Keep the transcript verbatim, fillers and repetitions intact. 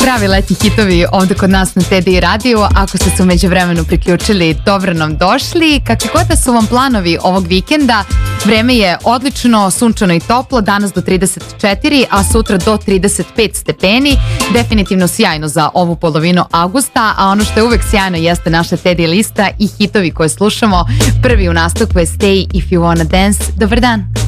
pravi letnji hitovi ovde kod nas na T D I radiju. Ako ste se u međuvremenu priključili, dobro nam došli. Kakvi god da su vam planovi ovog vikenda, vreme je odlično, sunčano i toplo, danas do trideset četiri, a sutra do trideset pet stepeni. Definitivno sjajno za ovu polovinu avgusta, a ono što je uvek sjajno jeste naša T D I lista i hitovi koje slušamo. Prvi u nastavku je Stay If You Wanna Dance. Dobar dan.